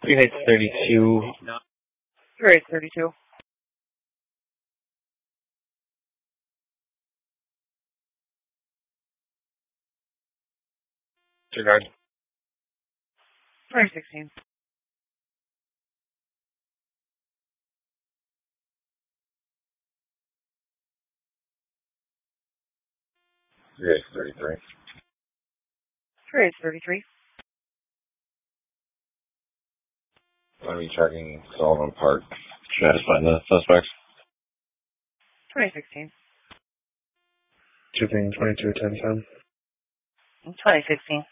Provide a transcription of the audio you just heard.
Green Heights 32. Green Heights 32. Disregard. 2016. Green Heights 33. Green Heights 33. When are we tracking Sullivan Park? Should I just find the suspects? 2016. Shipping 22 1010. 2016.